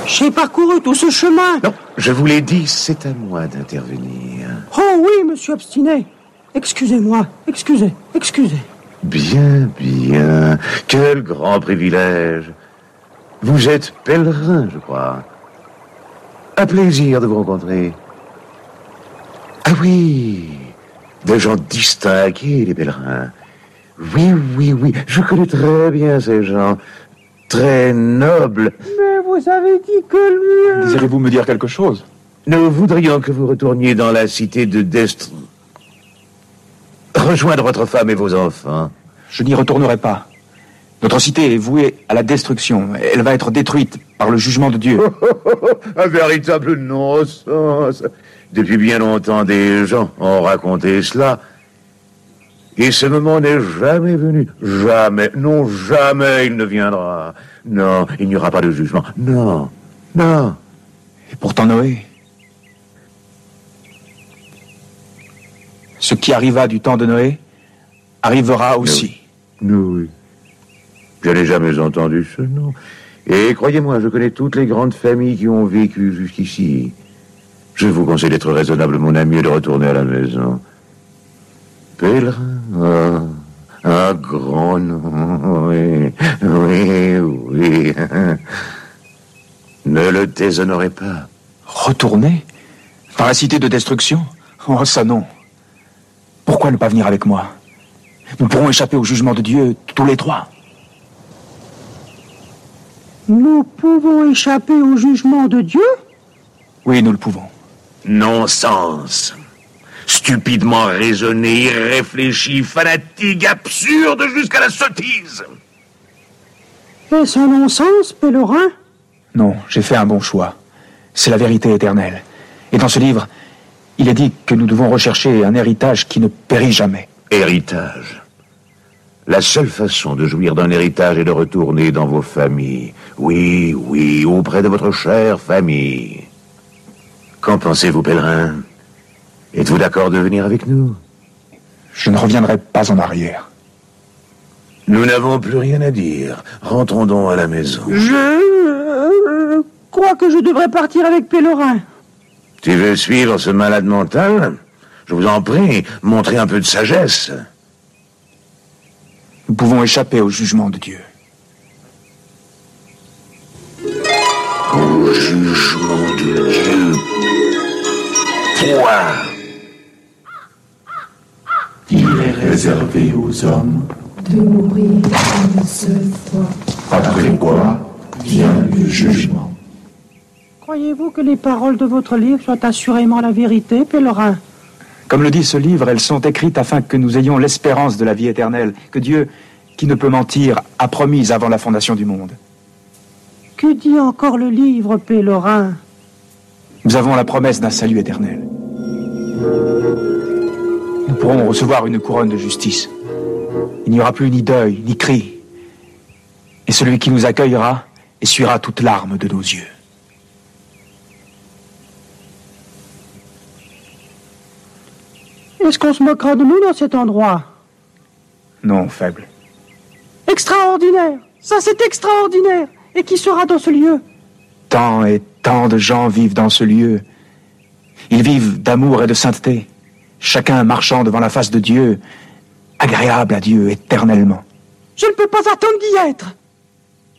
J'ai parcouru tout ce chemin. Non, je vous l'ai dit, c'est à moi d'intervenir. Oh oui, monsieur Obstiné. Excusez-moi, excusez. Bien, bien. Quel grand privilège. Vous êtes pèlerin, je crois. Un plaisir de vous rencontrer. Ah oui, des gens distingués, les pèlerins. Oui, je connais très bien ces gens. Très nobles. Mais vous avez dit que lui... Désirez-vous me dire quelque chose? Nous voudrions que vous retourniez dans la cité de Destre. Rejoindre votre femme et vos enfants. Je n'y retournerai pas. Notre cité est vouée à la destruction. Elle va être détruite par le jugement de Dieu. Un véritable non-sens. Depuis bien longtemps, des gens ont raconté cela. Et ce moment n'est jamais venu. Jamais. Non, jamais il ne viendra. Non, il n'y aura pas de jugement. Non. Et pourtant Noé, ce qui arriva du temps de Noé arrivera aussi. Oui. Je n'ai jamais entendu ce nom. Et croyez-moi, je connais toutes les grandes familles qui ont vécu jusqu'ici. Je vous conseille d'être raisonnable, mon ami, et de retourner à la maison. Pèlerin, un grand nom, oui. Ne le déshonorez pas. Retourner? Dans la cité de destruction? Oh, ça non. Pourquoi ne pas venir avec moi? Nous pourrons échapper au jugement de Dieu, tous les trois. Nous pouvons échapper au jugement de Dieu? Oui, nous le pouvons. Non-sens. Stupidement raisonné, irréfléchi, fanatique, absurde jusqu'à la sottise. Est-ce un non-sens, pèlerin? Non, j'ai fait un bon choix. C'est la vérité éternelle. Et dans ce livre, il est dit que nous devons rechercher un héritage qui ne périt jamais. Héritage. La seule façon de jouir d'un héritage est de retourner dans vos familles. Oui, auprès de votre chère famille. Qu'en pensez-vous, pèlerin? Êtes-vous d'accord de venir avec nous? Je ne reviendrai pas en arrière. Nous n'avons plus rien à dire. Rentrons donc à la maison. Je crois que je devrais partir avec pèlerin. Tu veux suivre ce malade mental? Je vous en prie, montrez un peu de sagesse. Nous pouvons échapper au jugement de Dieu. Au jugement de Dieu. Toi! Il est réservé aux hommes de mourir une seule fois. après quoi vient le jugement. Croyez-vous que les paroles de votre livre soient assurément la vérité, pèlerin? Comme le dit ce livre, elles sont écrites afin que nous ayons l'espérance de la vie éternelle, que Dieu, qui ne peut mentir, a promise avant la fondation du monde. Que dit encore le livre, pèlerin? Nous avons la promesse d'un salut éternel. Nous pourrons recevoir une couronne de justice. Il n'y aura plus ni deuil, ni cri. Et celui qui nous accueillera essuiera toute larme de nos yeux. Est-ce qu'on se moquera de nous dans cet endroit? Non, faible. Extraordinaire! Ça, c'est extraordinaire! Et qui sera dans ce lieu? Tant et tant de gens vivent dans ce lieu. Ils vivent d'amour et de sainteté, chacun marchant devant la face de Dieu, agréable à Dieu éternellement. Je ne peux pas attendre d'y être!